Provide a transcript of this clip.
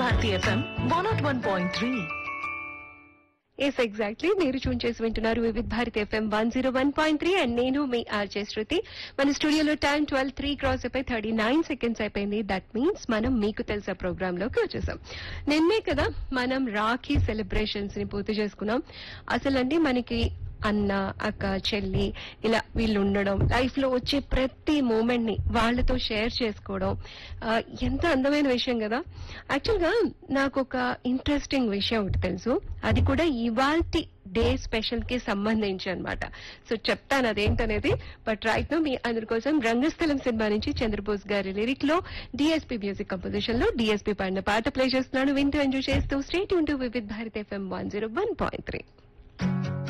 Bharati FM 101.3. Yes exactly మీరు చూన్ చేసి వింటున్నారు వివిధ భారతి ఎఫ్ఎం 101.3 అండ్ నేను మీ ఆర్జే శృతి. మన స్టూడియోలో టైం 12:03 క్రాస్ అయిపోయి 39 సెకండ్స్ అయిపోయింది. దట్ మీన్స్ మనం మీకు తెలుసా ప్రోగ్రామ్ లోకి వచ్చేసాం. నిన్నే కదా మనం రాఖీ సెలబ్రేషన్స్ ని పూర్తి చేసుకున్నాం. అసలండి మనకి అన్న అక్క చెల్లి ఇలా వీళ్ళు ఉండడం, లైఫ్ లో వచ్చే ప్రతి మూమెంట్ ని వాళ్ళతో షేర్ చేసుకోవడం ఎంత అందమైన విషయం కదా. యాక్చువల్ గా నాకు ఒక ఇంట్రెస్టింగ్ విషయం ఒకటి తెలుసు, అది కూడా ఇవాల్టి డే స్పెషల్ కి సంబంధించి అన్నమాట. సో చెప్తాను అదేంటనేది. బట్ రైట్ నో మీ అందరి కోసం రంగస్థలం సినిమా నుంచి చంద్రబోస్ గారి లిరిక్ లో డిఎస్పీ మ్యూజిక్ కంపోజిషన్ లో డిఎస్పీ పాడిన పాట ప్లే చేస్తున్నాను. వింటూ ఎంజాయ్ చేస్తూ స్టేట్ టు వివిధ భారతి ఎఫ్ఎం 101.3.